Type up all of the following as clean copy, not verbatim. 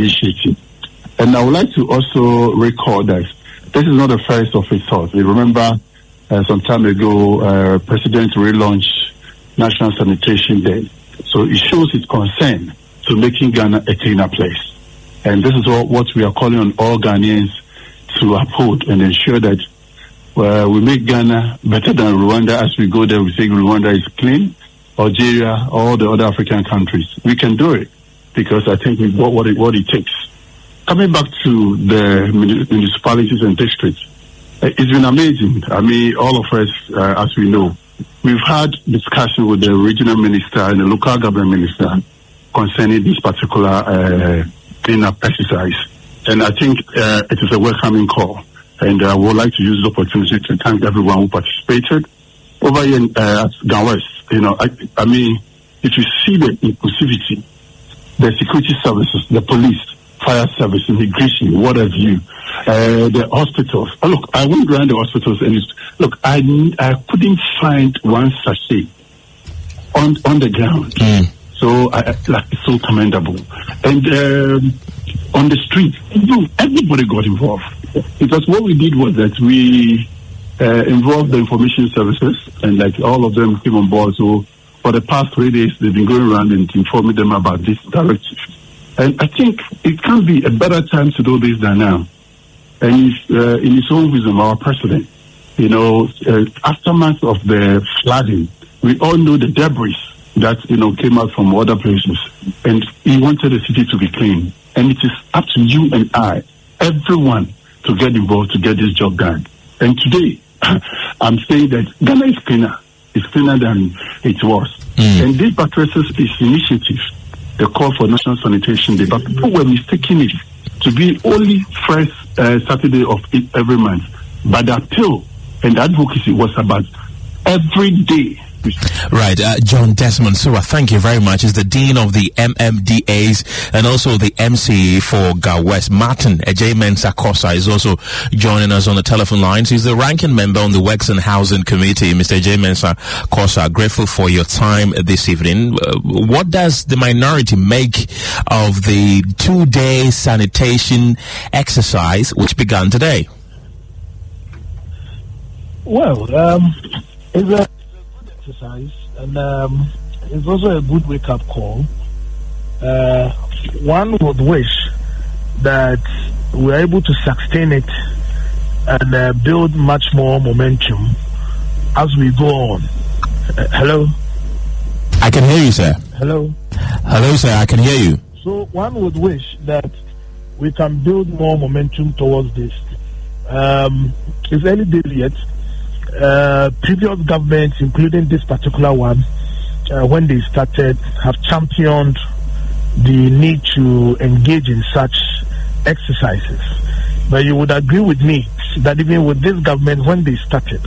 initiative. And I would like to also recall that this is not the first of its sort. You remember some time ago, President relaunched National Sanitation Day. So it shows its concern to making Ghana a cleaner place. And this is what we are calling on all Ghanaians to uphold and ensure that we make Ghana better than Rwanda. As we go there, we say Rwanda is clean, Algeria, all the other African countries. We can do it because I think we've got what it takes. Coming back to the municipalities and districts, it's been amazing. I mean, all of us, as we know, we've had discussion with the regional minister and the local government minister concerning this particular cleanup exercise. And I think it is a welcoming call. And I would like to use the opportunity to thank everyone who participated. Over here at Gawes, I mean, if you see the inclusivity, the security services, the police, fire service, immigration, what have you, the hospitals. Look, I went around the hospitals and I couldn't find one sachet on the ground. So it's so commendable. And on the street, everybody got involved. Because what we did was that we involved the information services, and all of them came on board. So for the past 3 days, they've been going around and informing them about this directive. And I think it can't be a better time to do this than now. And in his own wisdom, our president, aftermath of the flooding, we all know the debris that, came out from other places. And he wanted the city to be clean. And it is up to you and I, everyone, to get involved to get this job done. And today, I'm saying that Ghana is cleaner. It's cleaner than it was. And this buttresses this initiative, the call for National Sanitation Day. But people were mistaking it to be only first Saturday of every month. But the appeal and the advocacy was about every day. Right, John Desmond Sura, thank you very much. He's the Dean of the MMDAs and also the MC for Gawes. Martin J-Mensah Kosa is also joining us on the telephone lines. He's the ranking member on the Works and Housing Committee. Mr. J-Mensah Kosa, grateful for your time this evening. What does the minority make of the 2-day sanitation exercise which began today? Well, it's a exercise, and it's also a good wake-up call. One would wish that we're able to sustain it and build much more momentum as we go on. Hello? I can hear you, sir. Hello? Hello, sir, I can hear you. So one would wish that we can build more momentum towards this. It's early days yet. Previous governments, including this particular one, when they started, have championed the need to engage in such exercises. But you would agree with me that even with this government, when they started,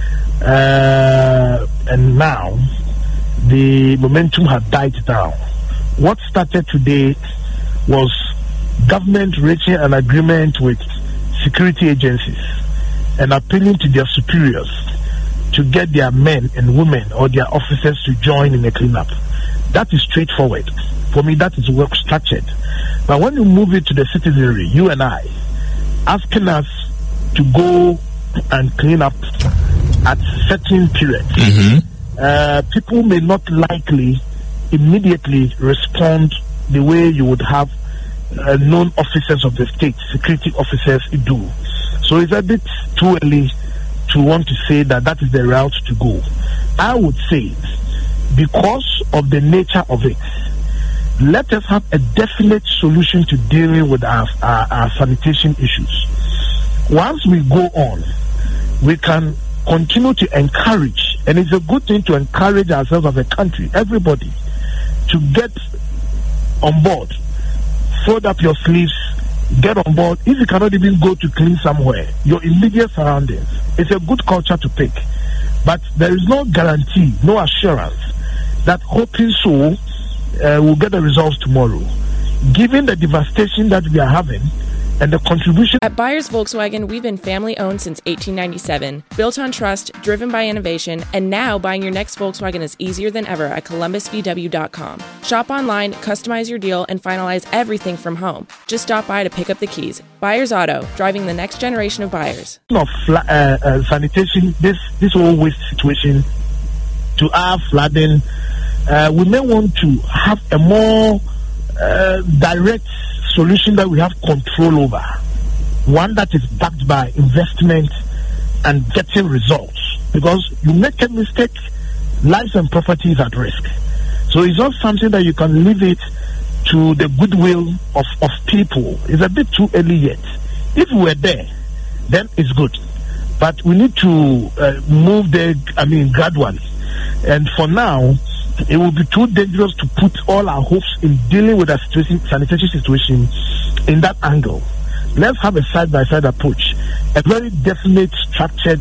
and now, the momentum had died down. What started today was government reaching an agreement with security agencies and appealing to their superiors to get their men and women or their officers to join in the cleanup. That is straightforward. For me, that is well structured. But when you move it to the citizenry, you and I, asking us to go and clean up at certain periods, people may not likely immediately respond the way you would have known officers of the state, security officers, do. So it's a bit too early to want to say that that is the route to go. I would say, because of the nature of it, let us have a definite solution to dealing with our sanitation issues. Once we go on, we can continue to encourage, and it's a good thing to encourage ourselves as a country, everybody, to get on board, fold up your sleeves, get on board. If you cannot even go to clean somewhere, your immediate surroundings, it's a good culture to pick. But there is no guarantee, no assurance that hoping so will get the results tomorrow. Given the devastation that we are having, and the contribution. At Byers Volkswagen, we've been family-owned since 1897, built on trust, driven by innovation, and now buying your next Volkswagen is easier than ever at ColumbusVW.com. Shop online, customize your deal, and finalize everything from home. Just stop by to pick up the keys. Byers Auto, driving the next generation of buyers. Of sanitation, this whole waste situation, to our flooding, we may want to have a more direct solution that we have control over, one that is backed by investment and getting results. Because you make a mistake, lives and property is at risk. So it's not something that you can leave it to the goodwill of people. It's a bit too early yet. If we were there, then it's good. But we need to move there, gradually. And for now, it will be too dangerous to put all our hopes in dealing with a sanitation situation in that angle. Let's have a side-by-side approach, a very definite, structured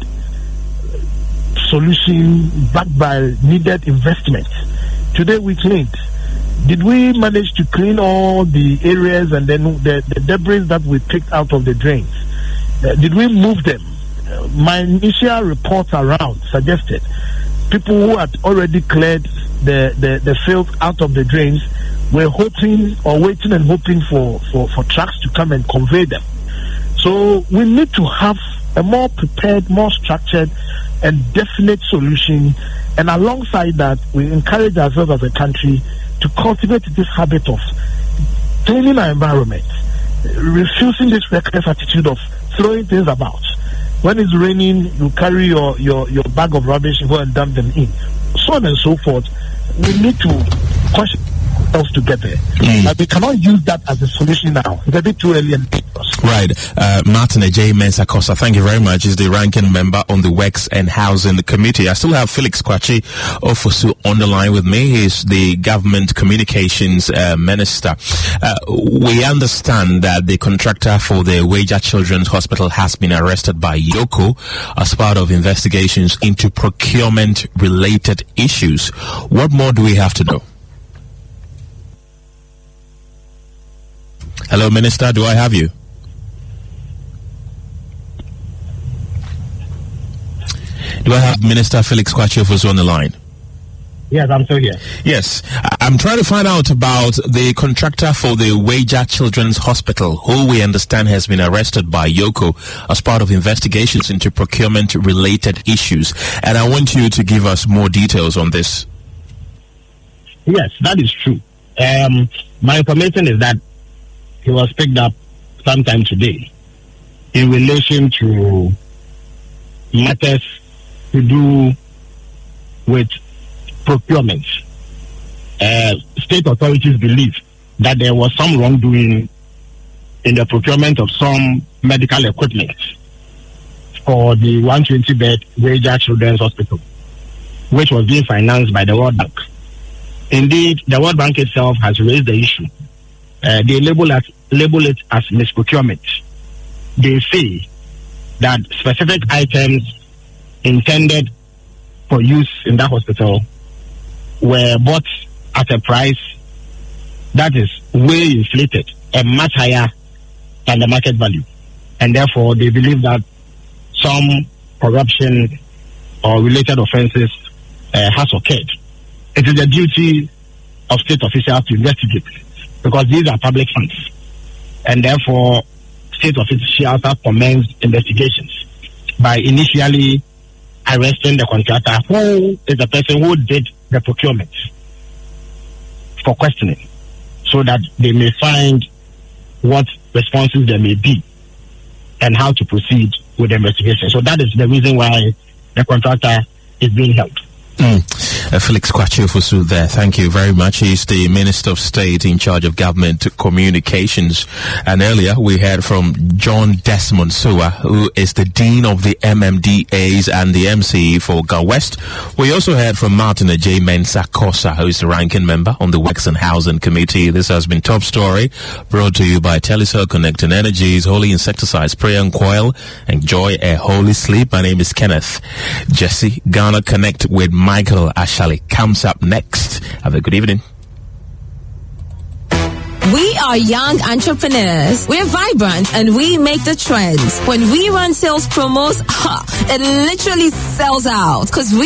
solution backed by needed investment. Today we cleaned. Did we manage to clean all the areas and then the debris that we picked out of the drains? Did we move them? My initial reports around suggested people who had already cleared the filth out of the drains were hoping or waiting and hoping for trucks to come and convey them. So we need to have a more prepared, more structured and definite solution. And alongside that, we encourage ourselves as a country to cultivate this habit of cleaning our environment, refusing this reckless attitude of throwing things about. When it's raining, you carry your bag of rubbish and go and dump them in. So on and so forth. We need to question ourselves together. We cannot use that as a solution now. It's a bit too early and dangerous. Right. Martin J. Mensah-Kossa, thank you very much. He's the ranking member on the Works and Housing Committee. I still have Felix Kwakye Ofosu on the line with me. He's the Government Communications Minister. We understand that the contractor for the Weija Children's Hospital has been arrested by Yoko as part of investigations into procurement-related issues. What more do we have to know? Hello, Minister. Do I have you? Do I have Minister Felix Kwakye Ofosu on the line? Yes, I'm still here. Yes. I'm trying to find out about the contractor for the Weija Children's Hospital, who we understand has been arrested by Yoko as part of investigations into procurement-related issues. And I want you to give us more details on this. Yes, that is true. My information is that he was picked up sometime today in relation to matters to do with procurement. State authorities believe that there was some wrongdoing in the procurement of some medical equipment for the 120-bed Weija Children's Hospital, which was being financed by the World Bank. Indeed, the World Bank itself has raised the issue. They label it as misprocurement. They say that specific items intended for use in that hospital were bought at a price that is way inflated and much higher than the market value. And therefore, they believe that some corruption or related offenses has occurred. It is the duty of state officials to investigate, because these are public funds. And therefore, state officials have commenced investigations by initially arresting the contractor, who is the person who did the procurement, for questioning, so that they may find what responses there may be and how to proceed with the investigation. So that is the reason why the contractor is being held. Felix Kwakye Ofosu there. Thank you very much. He's the Minister of State in charge of Government Communications. And earlier we heard from John Desmond Suah, who is the Dean of the MMDAs and the MC for Ga West. We also heard from Martin J. Mensah-Kossa, who is the ranking member on the Works and Housing Committee. This has been Top Story, brought to you by Telecel Connecting Energies, Holy Insecticides, Spray and Coil. Enjoy a holy sleep. My name is Kenneth Jesse. Ghana Connect with Michael Ashali comes up next. Have a good evening. We are young entrepreneurs. We're vibrant and we make the trends. When we run sales promos, it literally sells out because we